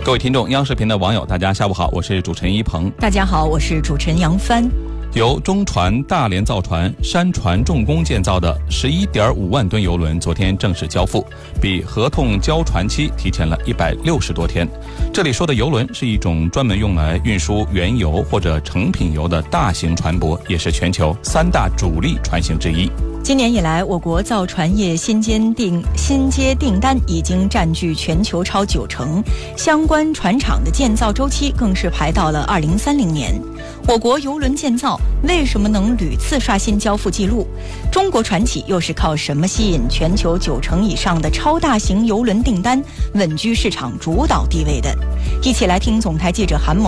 各位听众，央视频的网友，大家下午好，我是主持人一鹏。 大家好，我是主持人杨帆。 由中船大连造船山船重工建造的11.5万吨邮轮昨天正式交付，比合同交船期提前了160多天。这里说的邮轮是一种专门用来运输原油或者成品油的大型船舶，也是全球3大主力船型之一。 今年以来，我国造船业新接订单已经占据全球超90%，相关船厂的建造周期更是排到了2030年。我国邮轮建造为什么能屡次刷新交付记录？中国船企又是靠什么吸引全球90%以上的超大型邮轮订单，稳居市场主导地位的？一起来听总台记者韩某